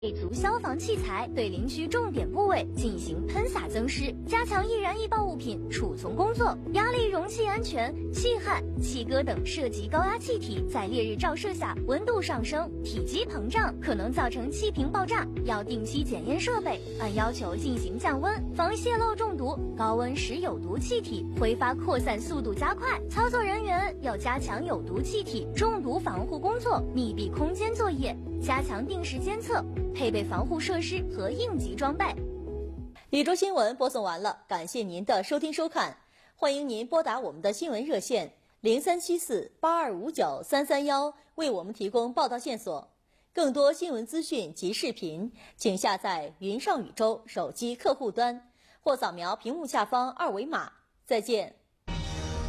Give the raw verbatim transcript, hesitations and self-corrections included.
备足消防器材，对邻居重点部位进行喷洒增湿，加强易燃易爆物品储存工作。压力容器安全，气焊、气割等涉及高压气体在烈日照射下温度上升、体积膨胀，可能造成气瓶爆炸，要定期检验设备，按要求进行降温，防泄漏中毒。高温使有毒气体挥发扩散速度加快，操作人员要加强有毒气体中毒防护工作，密闭空间作业，加强定时监测，配备防护设施和应急装备。 一周新闻播送完了，感谢您的收听收看，欢迎您拨打我们的新闻热线零三七四八二五九三三幺，为我们提供报道线索。更多新闻资讯及视频，请下载云上宇宙手机客户端或扫描屏幕下方二维码。再见。